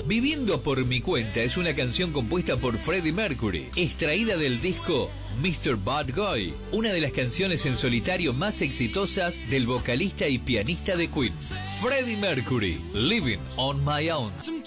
Viviendo por mi cuenta es una canción compuesta por Freddie Mercury, extraída del disco Mr. Bad Guy, una de las canciones en solitario más exitosas del vocalista y pianista de Queen, Freddie Mercury, Living on My Own.